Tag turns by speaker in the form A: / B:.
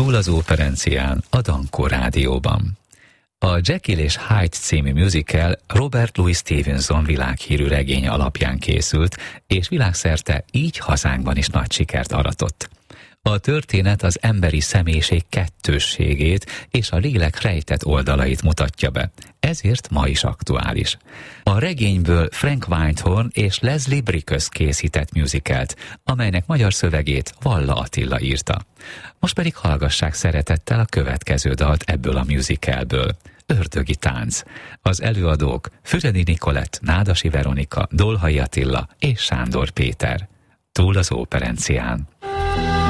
A: Túl az operencián, a Dankó Rádióban. A Jekyll és Hyde című musical Robert Louis Stevenson világhírű regénye alapján készült, és világszerte így hazánkban is nagy sikert aratott. A történet az emberi személyiség kettősségét és a lélek rejtett oldalait mutatja be, ezért ma is aktuális. A regényből Frank Whitehorn és Leslie Bricusse készített musicalt, amelynek magyar szövegét Valla Attila írta. Most pedig hallgassák szeretettel a következő dalt ebből a musicalből. Ördögi tánc. Az előadók Füredi Nikolett, Nádasi Veronika, Dolhai Attila és Sándor Péter. Túl az operencián.